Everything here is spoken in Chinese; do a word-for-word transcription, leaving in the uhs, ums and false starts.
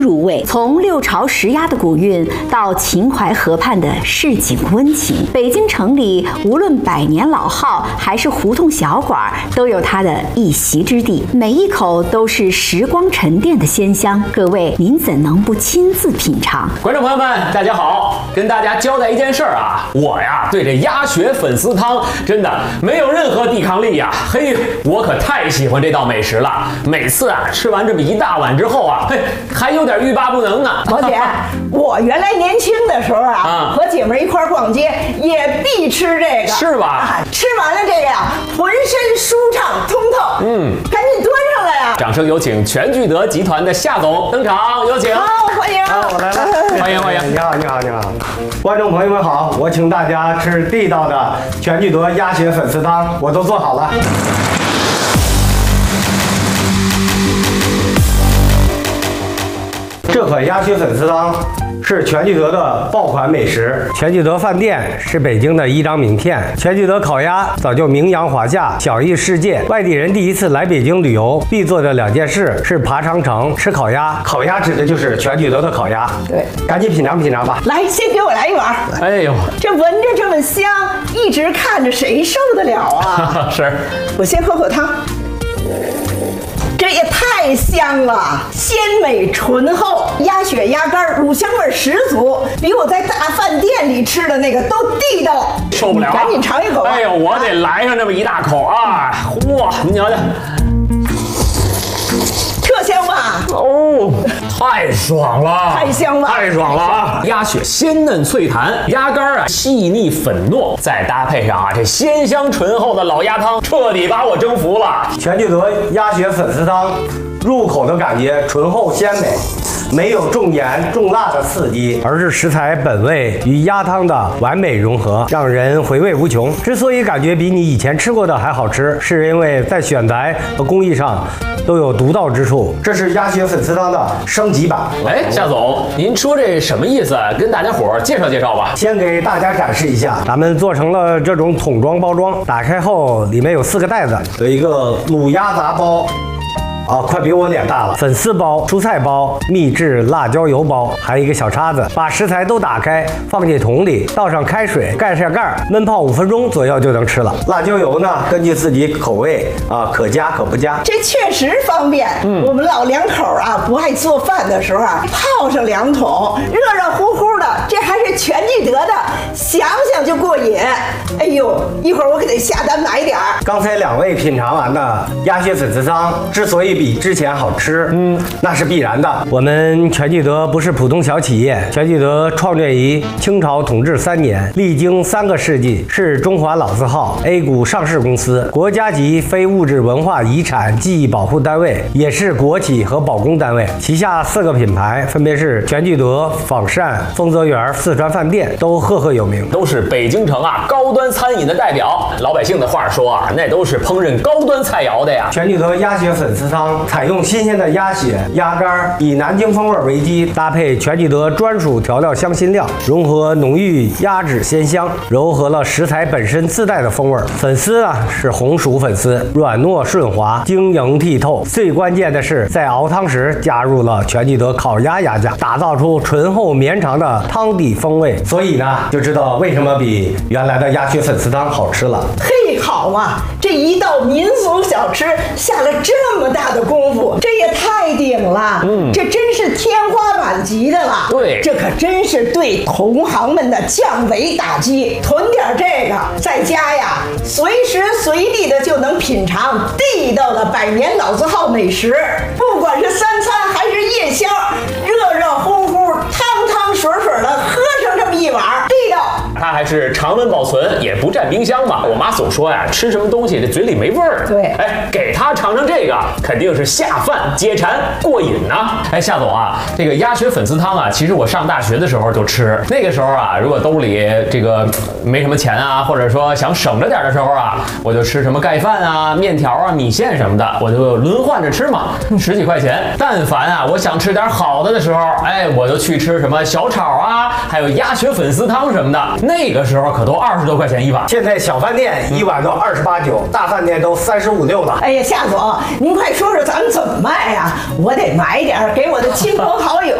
入味。从六朝食鸭的古韵到秦淮河畔的市井温情，北京城里无论百年老号还是胡同小馆，都有它的一席之地，每一口都是时光沉淀的鲜香。各位，您怎能不亲自品尝？ 观众朋友们，大家好，跟大家交代一件事儿啊，我呀对这鸭血粉丝汤真的没有任何抵抗力呀，嘿，我可太喜欢这道美食了。每次啊吃完这么一大碗之后啊，嘿，还有点欲罢不能呢。 老姐，我原来年轻的时候啊，啊和姐妹一块逛街也必吃这个， 是吧？ 啊、吃完了这个呀，浑身舒畅通透。嗯，赶紧端上来呀！ 掌声有请全聚德集团的夏总登场，有请。 好，欢迎。 啊，我来了， 欢迎欢迎。 你好，你好，你好，观众朋友们好，我请大家吃地道的全聚德鸭血粉丝汤，我都做好了。这款鸭血粉丝汤是全聚德的爆款美食，全聚德饭店是北京的一张名片，全聚德烤鸭早就名扬华夏，享誉世界。外地人第一次来北京旅游必做的两件事是爬长城、吃烤鸭。烤鸭指的就是全聚德的烤鸭。 对， 赶紧品尝品尝吧。 来，先给我来一碗。 哎呦， 这闻着这么香，一直看着谁受得了啊？ 是， 我先喝口汤。这也太香了，鲜美醇厚，鸭血鸭肝乳香味十足，比我在大饭店里吃的那个都地道。 受不了、啊， 赶紧尝一口吧。 哎呦，我得来上这么一大口啊！哇，您瞧瞧， 特香吧？ 哦，太爽了， 太香了， 太爽了啊！鸭血鲜嫩脆弹，鸭肝啊细腻粉糯，再搭配上啊这鲜香醇厚的老鸭汤，彻底把我征服了。 全聚德鸭血粉丝汤，入口的感觉醇厚鲜美，没有重盐重辣的刺激，而是食材本味与鸭汤的完美融合，让人回味无穷。之所以感觉比你以前吃过的还好吃，是因为在选材和工艺上都有独到之处。这是鸭血粉丝汤的升级版。 哎，夏总，您说这什么意思？跟大家伙儿介绍介绍吧。 先给大家展示一下，咱们做成了这种桶装包装，打开后里面有四个袋子，有一个卤鸭杂包。啊，快比我脸大了！粉丝包、蔬菜包、秘制辣椒油包，还有一个小叉子。把食材都打开，放进桶里，倒上开水，盖上盖，焖泡五分钟左右就能吃了。辣椒油呢，根据自己口味啊，可加可不加。 这确实方便。嗯，我们老两口啊，不爱做饭的时候啊，泡上两桶，热热乎乎的，这还是全聚德的，想想就过瘾。哎呦，一会儿我可得下单买点儿。 刚才两位品尝完的鸭血粉丝汤，之所以比之前好吃，嗯，那是必然的。我们全聚德不是普通小企业，全聚德创建于清朝统治三年，历经三个世纪，是中华老字号 A 股上市公司，国家级非物质文化遗产记忆保护单位，也是国企和保供单位。旗下四个品牌分别是全聚德、仿膳、丰泽园、四川饭店，都赫赫有名， 都是北京城啊高端餐饮的代表。老百姓的话说啊，那都是烹饪高端菜肴的呀。 全聚德鸭血粉丝汤采用新鲜的鸭血、鸭肝，以南京风味为基，搭配全聚德专属调料香辛料，融合浓郁鸭脂鲜香，糅合了食材本身自带的风味。粉丝啊是红薯粉丝，软糯顺滑，晶莹剔透。最关键的是，在熬汤时加入了全聚德烤鸭鸭架，打造出醇厚绵长的汤底风味。所以呢，就知道为什么比原来的鸭血粉丝汤好吃了。 嘿，好啊！这一道民俗小吃下了这么大的功夫，这也太顶了。嗯，这真是天花板级的了。 对， 这可真是对同行们的降维打击。囤点这个，在家呀，随时随地的就能品尝地道的百年老字号美食。不管是三餐还是夜宵，热热乎乎、汤汤水水的喝上这么一碗，地道。 它还是常温保存，也不占冰箱嘛。我妈总说呀，吃什么东西这嘴里没味儿。 对， 哎，给她尝尝这个，肯定是下饭解馋过瘾呐。哎，夏总啊，这个鸭血粉丝汤啊，其实我上大学的时候就吃。那个时候啊，如果兜里这个没什么钱啊，或者说想省着点的时候啊，我就吃什么盖饭啊、面条啊、米线什么的，我就轮换着吃嘛，十几块钱。但凡啊，我想吃点好的的时候，哎，我就去吃什么小炒啊，还有鸭血粉丝汤什么的。那个的时候可都二十多块钱一碗。 现在小饭店一碗都二十八九，大饭店都三十五六了。 哎呀，夏总，您快说说咱们怎么卖呀？我得买点儿给我的亲朋好友。